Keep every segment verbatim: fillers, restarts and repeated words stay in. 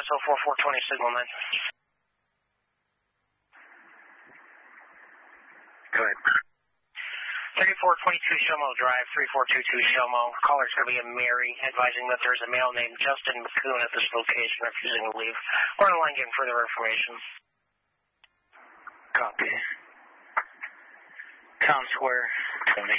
S O four four twenty signal nine. Go ahead. thirty-four twenty-two Shomo Drive, three four two two Shomo. Caller's going to be a Mary, advising that there's a male named Justin McCoon at this location, refusing to leave. We're on the line getting further information. Copy. Town Square, twenty.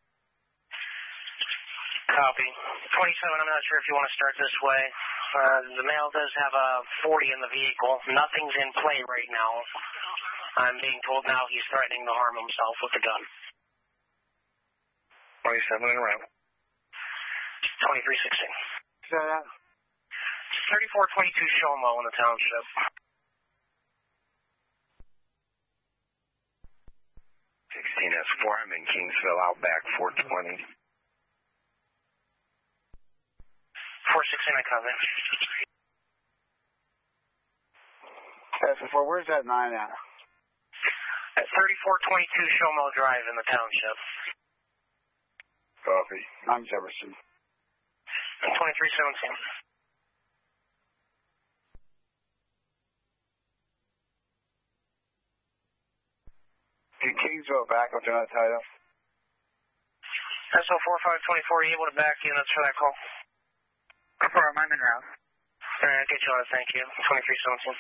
Copy. twenty-seven, I'm not sure if you want to start this way. Uh, the male does have a forty in the vehicle. Nothing's in play right now. I'm being told now he's threatening to harm himself with the gun. twenty-seven in a row. twenty-three sixteen. So that? thirty-four twenty-two Shomo in the township. sixteen S four, I'm in Kingsville, Outback, four twenty. four sixteen, I cover. S four, where's that nine at? At thirty-four twenty-two Shomo Drive in the township. Copy. I'm Jefferson. And twenty-three seventeen. Did Kingsville back up to that title? S O four five two four, are you able to back units for that call? Confirm, I'm in route. All right, get you on it, thank you. twenty-three seventeen.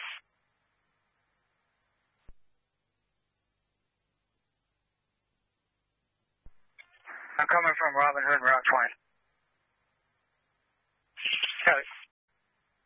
I'm coming from Robin Hood, Route twenty. Got it.